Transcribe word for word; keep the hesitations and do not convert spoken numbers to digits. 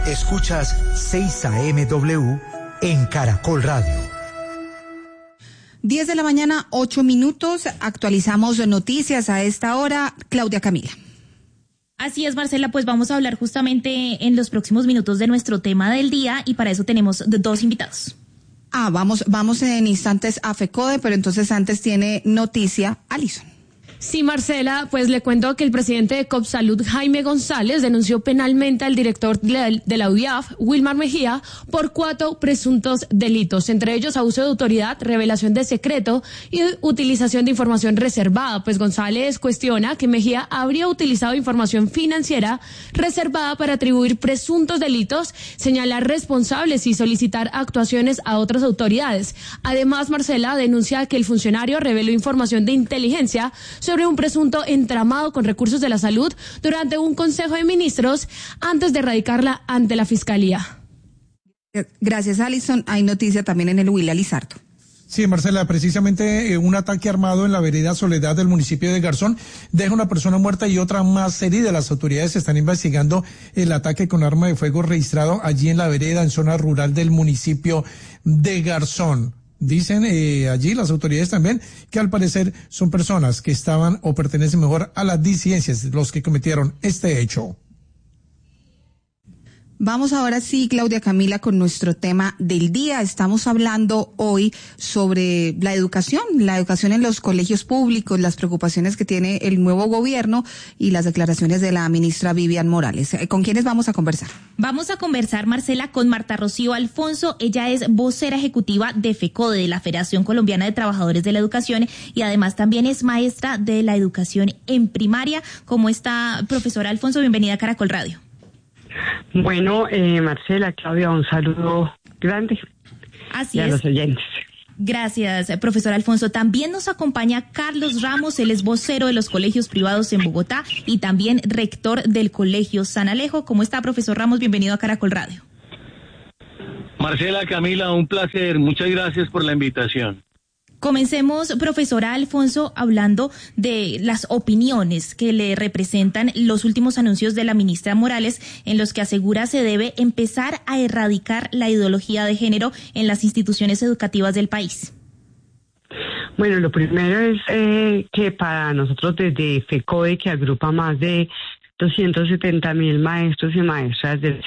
Escuchas seis A M W en Caracol Radio. diez de la mañana, ocho minutos. Actualizamos noticias a esta hora. Claudia Camila. Así es, Marcela, pues vamos a hablar justamente en los próximos minutos de nuestro tema del día y para eso tenemos dos invitados. Ah, vamos, vamos en instantes a FECODE, pero entonces antes tiene noticia Alison. Sí, Marcela, pues le cuento que el presidente de Copsalud, Jaime González, denunció penalmente al director de la, de la U I A F, Wilmar Mejía, por cuatro presuntos delitos, entre ellos abuso de autoridad, revelación de secreto y utilización de información reservada. Pues González cuestiona que Mejía habría utilizado información financiera reservada para atribuir presuntos delitos, señalar responsables y solicitar actuaciones a otras autoridades. Además, Marcela denuncia que el funcionario reveló información de inteligencia sobre un presunto entramado con recursos de la salud durante un Consejo de Ministros antes de radicarla ante la Fiscalía. Gracias, Alison. Hay noticia también en el Huila Lizardo. Sí, Marcela, precisamente eh, un ataque armado en la vereda Soledad del municipio de Garzón deja una persona muerta y otra más herida. Las autoridades están investigando el ataque con arma de fuego registrado allí en la vereda, en zona rural del municipio de Garzón. Dicen eh, allí las autoridades también que al parecer son personas que estaban o pertenecen mejor a las disidencias los que cometieron este hecho. Vamos ahora sí, Claudia Camila, con nuestro tema del día. Estamos hablando hoy sobre la educación, la educación en los colegios públicos, las preocupaciones que tiene el nuevo gobierno y las declaraciones de la ministra Vivian Morales. ¿Con quiénes vamos a conversar? Vamos a conversar, Marcela, con Marta Rocío Alfonso. Ella es vocera ejecutiva de FECODE, de la Federación Colombiana de Trabajadores de la Educación, y además también es maestra de la educación en primaria. ¿Cómo está, profesora Alfonso? Bienvenida a Caracol Radio. Bueno, eh, Marcela, Claudia, un saludo grande. Así y a es. los oyentes. Gracias, profesor Alfonso. También nos acompaña Carlos Ramos, él es vocero de los colegios privados en Bogotá y también rector del Colegio San Alejo. ¿Cómo está, profesor Ramos? Bienvenido a Caracol Radio. Marcela, Camila, un placer. Muchas gracias por la invitación. Comencemos, profesora Alfonso, hablando de las opiniones que le representan los últimos anuncios de la ministra Morales, en los que asegura se debe empezar a erradicar la ideología de género en las instituciones educativas del país. Bueno, lo primero es eh, que para nosotros desde FECODE, que agrupa más de doscientos setenta mil maestros y maestras del